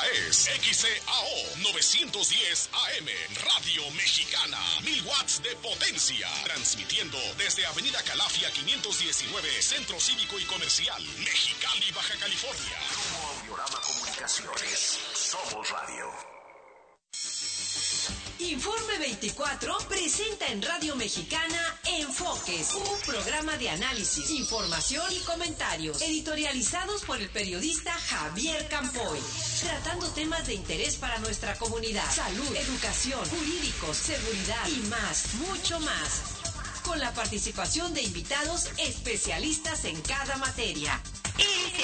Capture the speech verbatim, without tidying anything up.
es X C A O novecientos diez A M, Radio Mexicana, mil watts de potencia, transmitiendo desde Avenida Calafia quinientos diecinueve, Centro Cívico y Comercial, Mexicali, Baja California. Grupo Audiorama Comunicaciones, somos radio. Informe veinticuatro presenta en Radio Mexicana Enfoques, un programa de análisis, información y comentarios, editorializados por el periodista Javier Campoy, tratando temas de interés para nuestra comunidad, salud, educación, jurídicos, seguridad y más, mucho más, con la participación de invitados especialistas en cada materia.